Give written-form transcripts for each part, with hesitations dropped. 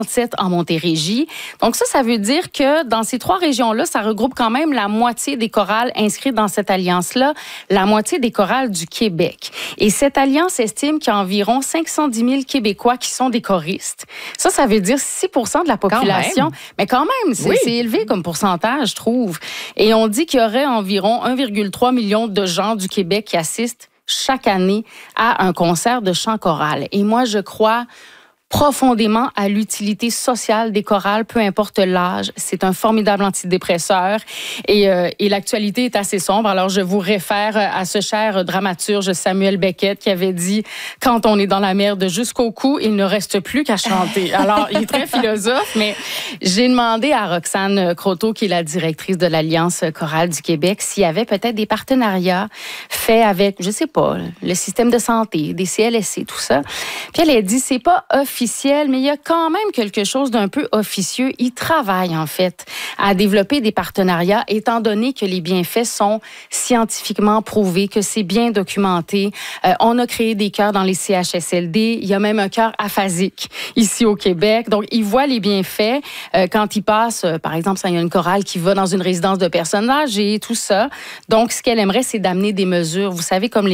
en Montérégie. Donc ça veut dire que dans ces 3 régions-là, ça regroupe quand même la moitié des chorales inscrites dans cette alliance-là, la moitié des chorales du Québec. Et cette alliance estime qu'il y a environ 510 000 Québécois qui sont des choristes. Ça veut dire 6 % de la population. Mais quand même, c'est élevé comme pourcentage, je trouve. Et on dit qu'il y aurait environ 1,3 million de gens du Québec qui assistent chaque année à un concert de chant choral. Et moi, je crois profondément à l'utilité sociale des chorales, peu importe l'âge. C'est un formidable antidépresseur et l'actualité est assez sombre. Alors, je vous réfère à ce cher dramaturge Samuel Beckett qui avait dit « Quand on est dans la merde jusqu'au cou, il ne reste plus qu'à chanter ». Alors, il est très philosophe, mais j'ai demandé à Roxane Croteau, qui est la directrice de l'Alliance chorale du Québec, s'il y avait peut-être des partenariats faits avec, je sais pas, le système de santé, des CLSC, tout ça. Puis elle a dit « C'est pas officiel, mais il y a quand même quelque chose d'un peu officieux. Ils travaillent, en fait, à développer des partenariats, étant donné que les bienfaits sont scientifiquement prouvés, que c'est bien documenté. On a créé des chœurs dans les CHSLD. Il y a même un chœur aphasique ici au Québec. Donc, ils voient les bienfaits quand ils passent, par exemple, il y a une chorale qui va dans une résidence de personnes âgées, tout ça. Donc, ce qu'elle aimerait, c'est d'amener des mesures. Vous savez, comme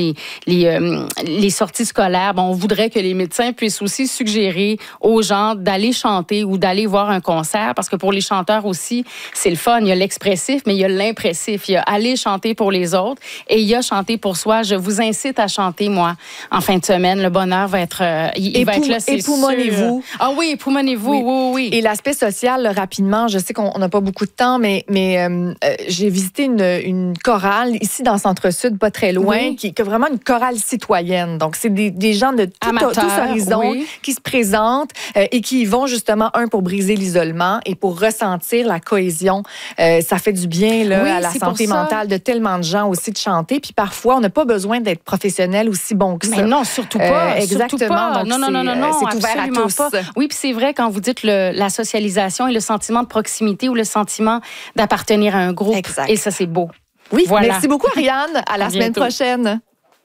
les sorties scolaires, on voudrait que les médecins puissent aussi suggérer aux gens d'aller chanter ou d'aller voir un concert, parce que pour les chanteurs aussi, c'est le fun. Il y a l'expressif, mais il y a l'impressif. Il y a aller chanter pour les autres et il y a chanter pour soi. Je vous incite à chanter, moi, en fin de semaine. Le bonheur va être, il va être là, c'est sûr. Époumonez-vous. Ah oui, époumonez-vous, oui. Et l'aspect social, là, rapidement, je sais qu'on n'a pas beaucoup de temps, mais j'ai visité une chorale ici dans le Centre-Sud, pas très loin, qui a vraiment une chorale citoyenne. Donc, c'est des gens de tous horizons qui se présentent et qui y vont justement, pour briser l'isolement et pour ressentir la cohésion. Ça fait du bien là, à la santé mentale de tellement de gens aussi de chanter. Puis parfois, on n'a pas besoin d'être professionnel aussi bon que ça. Mais non, surtout pas. Exactement. Surtout pas. Donc, non, c'est ouvert à tous. Pas. Oui, puis c'est vrai quand vous dites la socialisation et le sentiment de proximité ou le sentiment d'appartenir à un groupe. Exact. Et ça, c'est beau. Oui, voilà. Merci beaucoup, Ariane. À la semaine prochaine.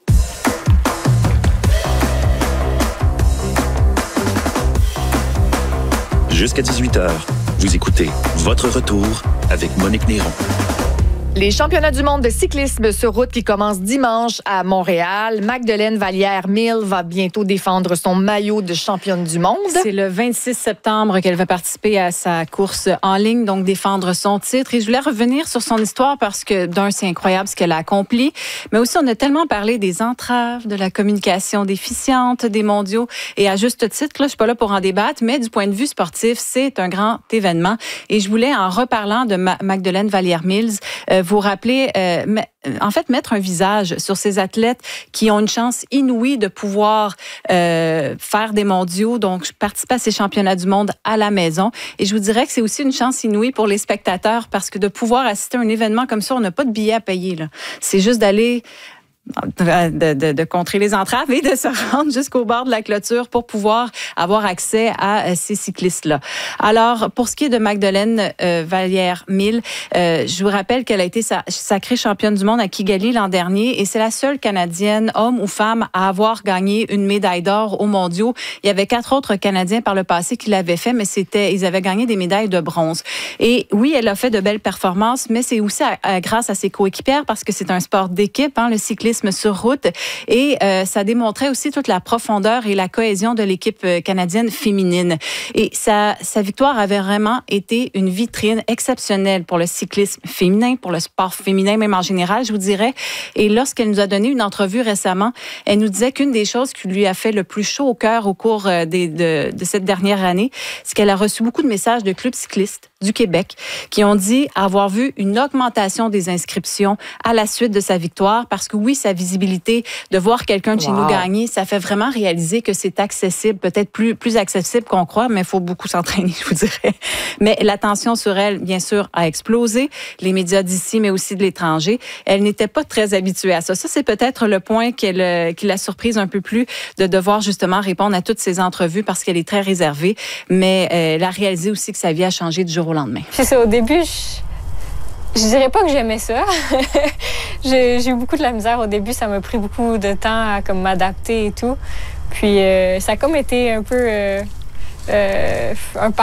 Jusqu'à 18h, vous écoutez Votre Retour avec Monique Néron. Les championnats du monde de cyclisme sur route qui commencent dimanche à Montréal. Magdeleine Vallière-Mille va bientôt défendre son maillot de championne du monde. C'est le 26 septembre qu'elle va participer à sa course en ligne, donc défendre son titre. Et je voulais revenir sur son histoire parce que, c'est incroyable ce qu'elle a accompli, mais aussi on a tellement parlé des entraves, de la communication déficiente, des mondiaux. Et à juste titre, là, je suis pas là pour en débattre, mais du point de vue sportif, c'est un grand événement. Et je voulais, en reparlant de Magdeleine Vallière-Mills, vous rappeler, en fait, mettre un visage sur ces athlètes qui ont une chance inouïe de pouvoir faire des mondiaux, donc participer à ces championnats du monde à la maison. Et je vous dirais que c'est aussi une chance inouïe pour les spectateurs parce que de pouvoir assister à un événement comme ça, on n'a pas de billet à payer, là. C'est juste d'aller de contrer les entraves et de se rendre jusqu'au bord de la clôture pour pouvoir avoir accès à ces cyclistes-là. Alors, pour ce qui est de Magdeleine Vallière-Mille, je vous rappelle qu'elle a été sacrée championne du monde à Kigali l'an dernier et c'est la seule Canadienne, homme ou femme, à avoir gagné une médaille d'or aux mondiaux. Il y avait 4 autres Canadiens par le passé qui l'avaient fait, mais ils avaient gagné des médailles de bronze. Et oui, elle a fait de belles performances, mais c'est aussi grâce à ses coéquipières parce que c'est un sport d'équipe, le cyclisme sur route. Et ça démontrait aussi toute la profondeur et la cohésion de l'équipe canadienne féminine. Et sa victoire avait vraiment été une vitrine exceptionnelle pour le cyclisme féminin, pour le sport féminin même en général, je vous dirais. Et lorsqu'elle nous a donné une entrevue récemment, elle nous disait qu'une des choses qui lui a fait le plus chaud au cœur au cours de cette dernière année, c'est qu'elle a reçu beaucoup de messages de clubs cyclistes du Québec qui ont dit avoir vu une augmentation des inscriptions à la suite de sa victoire parce que oui, sa visibilité, de voir quelqu'un de chez nous gagner, ça fait vraiment réaliser que c'est accessible, peut-être plus accessible qu'on croit, mais il faut beaucoup s'entraîner, je vous dirais. Mais l'attention sur elle, bien sûr, a explosé. Les médias d'ici, mais aussi de l'étranger. Elle n'était pas très habituée à ça. Ça, c'est peut-être le point qui l'a surprise un peu plus de devoir justement répondre à toutes ces entrevues parce qu'elle est très réservée. Mais elle a réalisé aussi que sa vie a changé du jour au lendemain. C'est ça, au début, je dirais pas que j'aimais ça. J'ai eu beaucoup de la misère au début. Ça m'a pris beaucoup de temps à m'adapter et tout. Puis ça a comme été un peu un